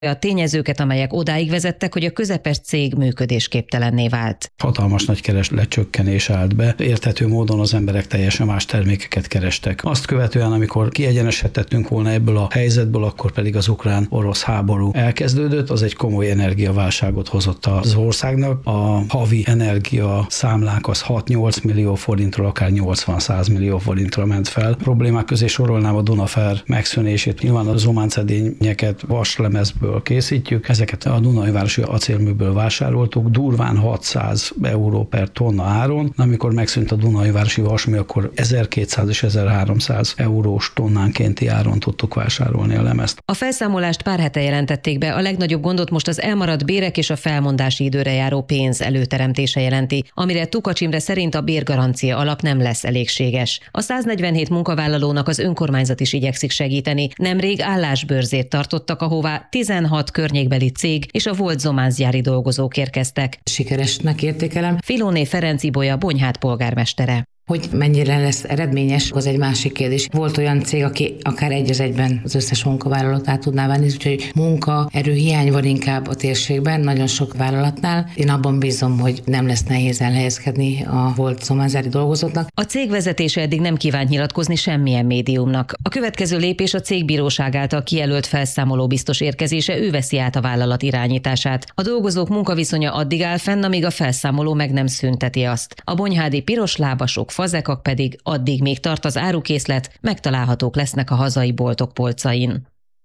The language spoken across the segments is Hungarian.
a tényezőket, amelyek odáig vezettek, hogy a közepes cég működésképtelenné vált. Hatalmas nagy keresletcsökkenés állt be. Érthető módon az emberek teljesen más termékeket kerestek. Azt követően, amikor kiegyenesedtettünk volna ebből a helyzetből, akkor pedig az ukrán-orosz háború elkezdődött, az egy komoly energiaválságot hozott az országnak. A havi energia számlák az 6-8 millió forintról, akár 80-100 millió forintra ment fel. Problémák közé sorolnám a Dunafer megszűnését. Nyilván a zománcedényeket vaslemezből készítjük, ezeket a Dunajvárosi acélműből vásároltuk, durván 600 euró per tonna áron. Amikor megszűnt a Dunajvárosi vasmű, akkor 1200 és 1300 eurós tonnánkénti áron tudtuk vásárolni a lemezt. A felszámolást pár hete jelentették be, a legnagyobb gondot most az elmaradt bérek és a felmondási időre járó pénz előteremtése jelenti, amire Tukacs Imre szerint a bérgarancia alap nem lesz elégséges. A 147 munkavállalónak az önkormányzat is igyekszik segíteni. Nemrég állásbörzét tartottak, ahová 16 környékbeli cég és a volt zománzgyári dolgozók érkeztek. Sikeresnek értékelem. Filóné Ferenc Ibolya, Bonyhád polgármestere. Hogy mennyire lesz eredményes, az egy másik kérdés. Volt olyan cég, aki akár egy az egyben az összes munkavállalót tudná venni, úgyhogy munkaerőhiány van inkább a térségben, nagyon sok vállalatnál. Én abban bízom, hogy nem lesz nehéz elhelyezkedni a volt zománzgyári dolgozóknak. A cég vezetése eddig nem kívánt nyilatkozni semmilyen médiumnak. A következő lépés a cégbíróság által kijelölt felszámoló biztos érkezése, ő veszi át a vállalat irányítását. A dolgozók munkaviszonya addig áll fenn, amíg a felszámoló meg nem szünteti azt. A bonyhádi piros lábasok, fazekak pedig addig még tart az árukészlet, megtalálhatók lesznek a hazai boltok polcain.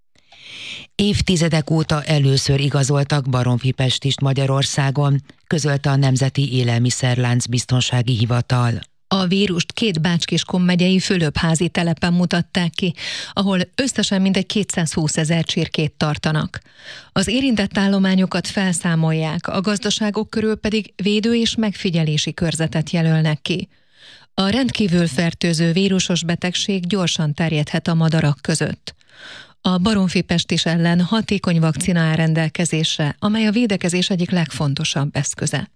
Évtizedek óta először igazoltak baromfipestist Magyarországon, közölte a Nemzeti Élelmiszerlánc Biztonsági Hivatal. A vírust két Bács-Kiskun megyei Fülöpházi telepen mutatták ki, ahol összesen mintegy 220 000 csirkét tartanak. Az érintett állományokat felszámolják, a gazdaságok körül pedig védő- és megfigyelési körzetet jelölnek ki. A rendkívül fertőző vírusos betegség gyorsan terjedhet a madarak között. A baromfipestis ellen hatékony vakcina áll rendelkezésre, amely a védekezés egyik legfontosabb eszköze.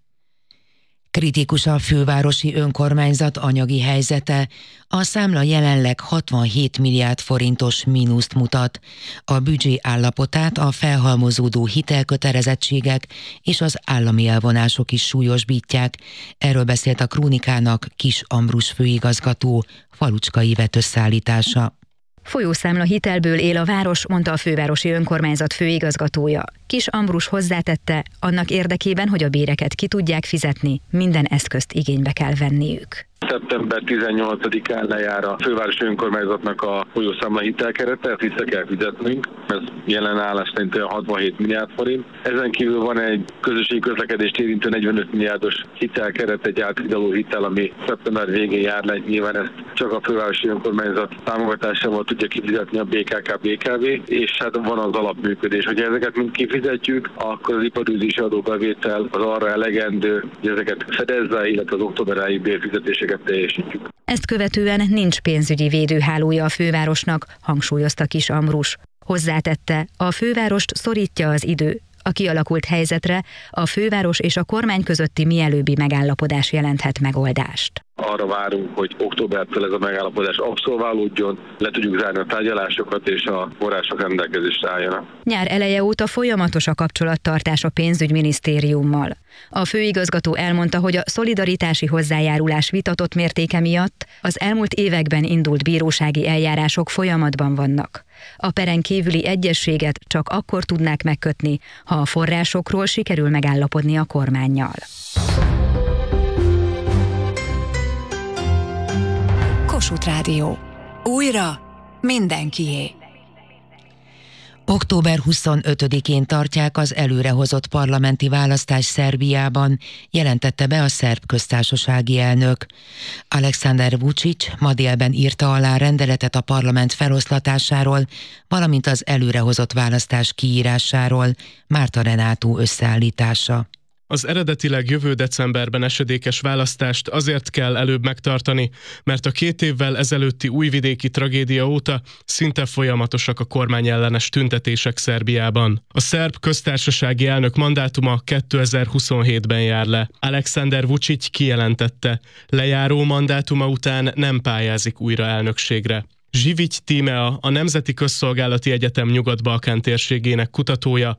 Kritikus a fővárosi önkormányzat anyagi helyzete. A számla jelenleg 67 milliárd forintos mínuszt mutat. A büdzsé állapotát a felhalmozódó hitelkötelezettségek és az állami elvonások is súlyosbítják. Erről beszélt a Krónikának Kiss Ambrus főigazgató, Falucskai Ivett összeállítása. Folyószámla hitelből él a város, mondta a fővárosi önkormányzat főigazgatója. Kiss Ambrus hozzátette, annak érdekében, hogy a béreket ki tudják fizetni, minden eszközt igénybe kell venniük. Szeptember 18-án lejár a fővárosi önkormányzatnak a folyószámla hitelkerete, ezt vissza kell fizetnünk. Ez jelen állás szerint 67 milliárd forint. Ezen kívül van egy közösségi közlekedést érintő 45 milliárdos hitelkeret, egy áthidaló hitel, ami szeptember végén jár le. Nyilván ezt csak a fővárosi önkormányzat támogatásával tudja kifizetni a BKK-BKV, és hát van az alapműködés. Hogyha ezeket mind kifizetjük, akkor az iparűzési adóbevétel az arra elegendő, hogy ezeket fedezze, illetve az októberáig bérfizetéseket teljesítjük. Ezt követően nincs pénzügyi védőhálója a fővárosnak, hangsúlyozta Kiss Ambrus. Hozzátette, a fővárost szorítja az idő. A kialakult helyzetre a főváros és a kormány közötti mielőbbi megállapodás jelenthet megoldást. Arra várunk, hogy októbertől ez a megállapodás abszolválódjon, le tudjuk zárni a tárgyalásokat és a források rendelkezésre álljanak. Nyár eleje óta folyamatos a kapcsolattartás a pénzügyminisztériummal. A főigazgató elmondta, hogy a szolidaritási hozzájárulás vitatott mértéke miatt az elmúlt években indult bírósági eljárások folyamatban vannak. A peren kívüli egyezséget csak akkor tudnák megkötni, ha a forrásokról sikerül megállapodni a kormánnyal. Kossuth Rádió. Újra mindenkié. Október 25-én tartják az előrehozott parlamenti választás Szerbiában, jelentette be a szerb köztársasági elnök. Aleksandar Vučić ma délben írta alá rendeletet a parlament feloszlatásáról, valamint az előrehozott választás kiírásáról, Márta Renátó összeállítása. Az eredetileg jövő decemberben esedékes választást azért kell előbb megtartani, mert a 2 évvel ezelőtti újvidéki tragédia óta szinte folyamatosak a kormányellenes tüntetések Szerbiában. A szerb köztársasági elnök mandátuma 2027-ben jár le. Aleksandar Vučić kijelentette, lejáró mandátuma után nem pályázik újra elnökségre. Zsivigy Tímea, a Nemzeti Közszolgálati Egyetem Nyugat-Balkán térségének kutatója,